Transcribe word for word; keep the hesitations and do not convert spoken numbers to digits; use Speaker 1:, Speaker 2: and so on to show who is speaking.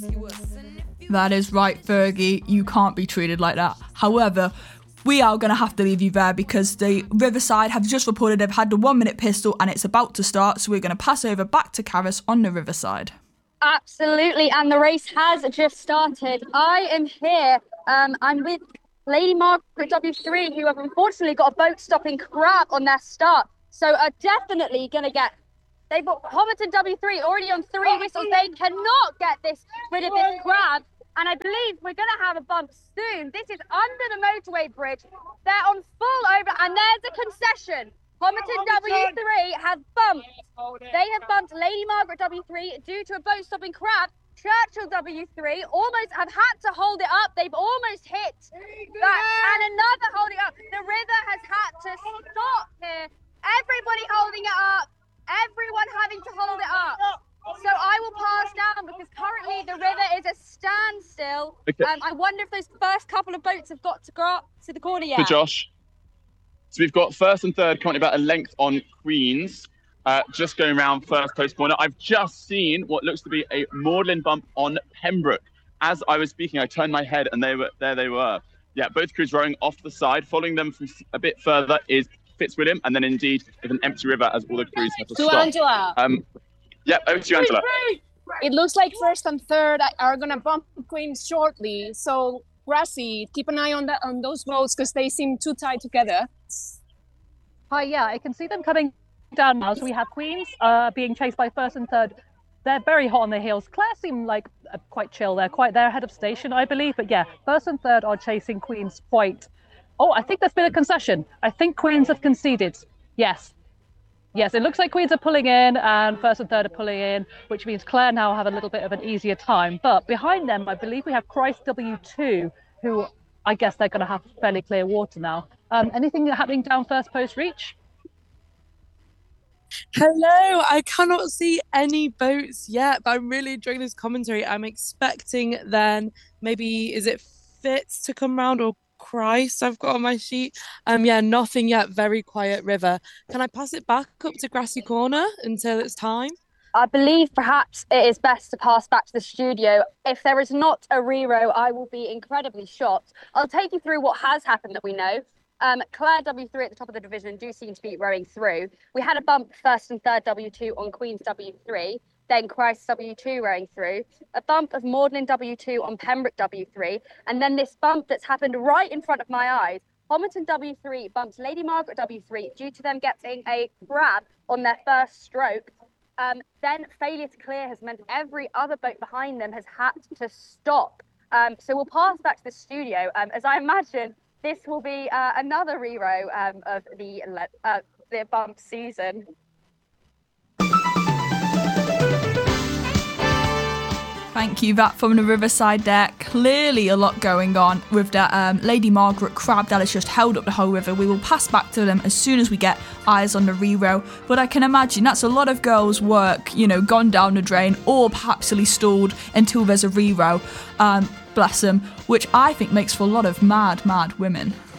Speaker 1: That is right, Fergie. You can't be treated like that. However, we are going to have to leave you there because the Riverside have just reported they've had the one-minute pistol and it's about to start, so we're going to pass over back to Karis on the Riverside.
Speaker 2: Absolutely, and the race has just started. I am here. Um, I'm with Lady Margaret W three, who have unfortunately got a boat-stopping crab on their start, so are definitely going to get... They've got Homerton W three already on three whistles. They cannot get this rid of this crab. And I believe we're going to have a bump soon. This is under the motorway bridge. They're on full over, and there's a concession. Homerton W three have bumped. They have bumped Lady Margaret W three due to a boat-stopping crab. Churchill W three almost have had to hold it up. They've almost hit that. And another holding up. The river has had to stop here. Everybody holding it up. Everyone having to hold it up. So I will pass down because currently the river is a standstill.
Speaker 3: Okay.
Speaker 2: Um, I wonder if those first couple of boats have got to go up to the corner yet.
Speaker 3: So Josh, so we've got first and third currently about a length on Queens, uh, just going around first post corner. I've just seen what looks to be a Magdalen bump on Pembroke. As I was speaking, I turned my head and they were there. They were. Yeah, both crews rowing off the side. Following them from a bit further is Fitzwilliam, and then indeed with an empty river as all the crews have to
Speaker 4: To
Speaker 3: stop.
Speaker 4: Angela.
Speaker 3: Um, yeah, over to you, Angela.
Speaker 4: It looks like first and third are gonna bump Queens shortly. So Grassy, keep an eye on that on those boats because they seem too tight together.
Speaker 5: Hi, yeah, I can see them coming down now. So we have Queens uh, being chased by first and third. They're very hot on their heels. Claire seem like uh, quite chill. They're quite they're ahead of station, I believe. But yeah, first and third are chasing Queens quite. Oh, I think there's been a concession. I think Queens have conceded. Yes. Yes, it looks like Queens are pulling in and first and third are pulling in, which means Claire now have a little bit of an easier time. But behind them, I believe we have Christ W two, who I guess they're going to have fairly clear water now. Um, anything happening down first post reach?
Speaker 6: Hello, I cannot see any boats yet, but I'm really enjoying this commentary. I'm expecting then maybe, is it Fitz to come round or Christ I've got on my sheet? Um, yeah, nothing yet, very quiet river. Can I pass it back up to Grassy Corner until it's time?
Speaker 2: I believe perhaps it is best to pass back to the studio. If there is not a re-row, I will be incredibly shocked. I'll take you through what has happened that we know. Um, Claire W three at the top of the division do seem to be rowing through. We had a bump first and third W two on Queens W three, then Christ W two rowing through, a bump of Magdalen W two on Pembroke W three, and then this bump that's happened right in front of my eyes. Homerton W three bumped Lady Margaret W three due to them getting a grab on their first stroke. Um, then failure to clear has meant every other boat behind them has had to stop. Um, so we'll pass back to the studio, um, as I imagine this will be uh, another re-row um, of the, uh, the bump season.
Speaker 1: Thank you, that from the Riverside there. Clearly a lot going on with the um, Lady Margaret crab that has just held up the whole river. We will pass back to them as soon as we get eyes on the re-row. But I can imagine that's a lot of girls' work, you know, gone down the drain or perhaps stalled until there's a re-row. Um, bless them, which I think makes for a lot of mad, mad women.